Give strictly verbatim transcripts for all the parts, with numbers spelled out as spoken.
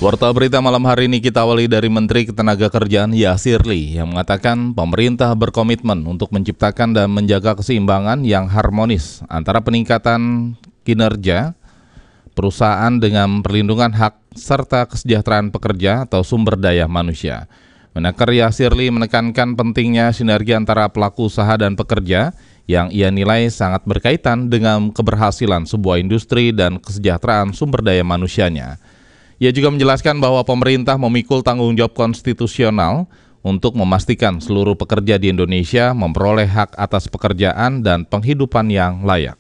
Warta berita malam hari ini kita awali dari Menteri Ketenagakerjaan Yasir Lee yang mengatakan pemerintah berkomitmen untuk menciptakan dan menjaga keseimbangan yang harmonis antara peningkatan kinerja perusahaan dengan perlindungan hak serta kesejahteraan pekerja atau sumber daya manusia. Menaker Yasir Lee menekankan pentingnya sinergi antara pelaku usaha dan pekerja yang ia nilai sangat berkaitan dengan keberhasilan sebuah industri dan kesejahteraan sumber daya manusianya. Ia juga menjelaskan bahwa pemerintah memikul tanggung jawab konstitusional untuk memastikan seluruh pekerja di Indonesia memperoleh hak atas pekerjaan dan penghidupan yang layak.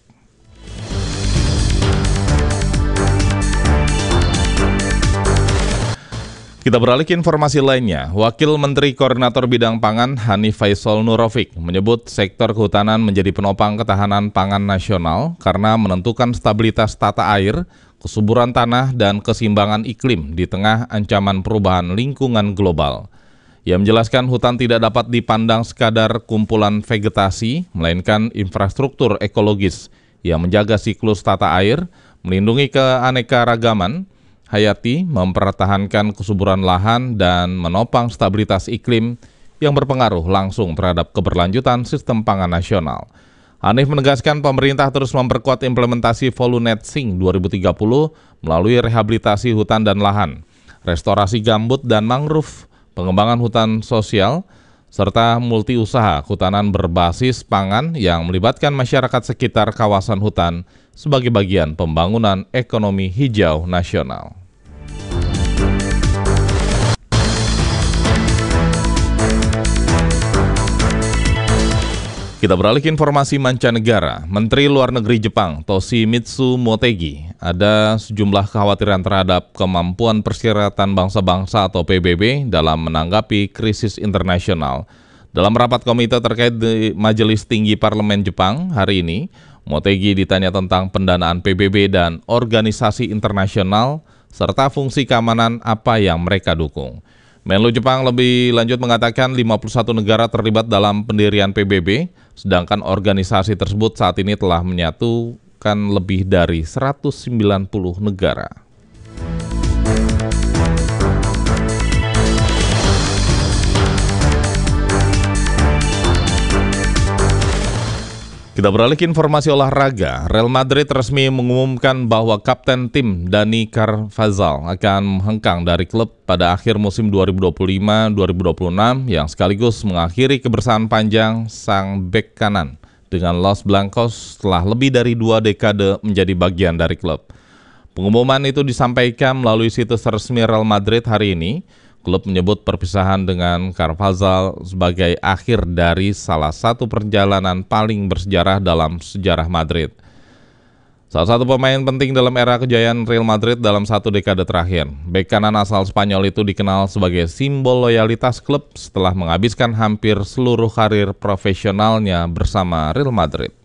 Kita beralih ke informasi lainnya. Wakil Menteri Koordinator Bidang Pangan Hanif Faisal Nurofik menyebut sektor kehutanan menjadi penopang ketahanan pangan nasional karena menentukan stabilitas tata air, kesuburan tanah, dan keseimbangan iklim di tengah ancaman perubahan lingkungan global. Ia menjelaskan hutan tidak dapat dipandang sekadar kumpulan vegetasi, melainkan infrastruktur ekologis yang menjaga siklus tata air, melindungi keanekaragaman hayati, mempertahankan kesuburan lahan, dan menopang stabilitas iklim yang berpengaruh langsung terhadap keberlanjutan sistem pangan nasional. Hanif menegaskan pemerintah terus memperkuat implementasi Volunet Sing dua ribu tiga puluh melalui rehabilitasi hutan dan lahan, restorasi gambut dan mangrove, pengembangan hutan sosial, serta multi-usaha hutanan berbasis pangan yang melibatkan masyarakat sekitar kawasan hutan sebagai bagian pembangunan ekonomi hijau nasional. Kita beralih ke informasi mancanegara. Menteri Luar Negeri Jepang, Toshimitsu Motegi, ada sejumlah kekhawatiran terhadap kemampuan Perserikatan Bangsa-Bangsa atau P B B dalam menanggapi krisis internasional. Dalam rapat komite terkait di Majelis Tinggi Parlemen Jepang hari ini, Motegi ditanya tentang pendanaan P B B dan organisasi internasional, serta fungsi keamanan apa yang mereka dukung. Menlu Jepang lebih lanjut mengatakan lima puluh satu negara terlibat dalam pendirian P B B, sedangkan organisasi tersebut saat ini telah menyatukan lebih dari seratus sembilan puluh negara. Kita beralih ke informasi olahraga. Real Madrid resmi mengumumkan bahwa kapten tim Dani Carvajal akan hengkang dari klub pada akhir musim dua ribu dua puluh lima dua ribu dua puluh enam yang sekaligus mengakhiri kebersamaan panjang sang bek kanan dengan Los Blancos setelah lebih dari dua dekade menjadi bagian dari klub. Pengumuman itu disampaikan melalui situs resmi Real Madrid hari ini. Klub menyebut perpisahan dengan Carvajal sebagai akhir dari salah satu perjalanan paling bersejarah dalam sejarah Madrid. Salah satu pemain penting dalam era kejayaan Real Madrid dalam satu dekade terakhir. Bek kanan asal Spanyol itu dikenal sebagai simbol loyalitas klub setelah menghabiskan hampir seluruh karir profesionalnya bersama Real Madrid.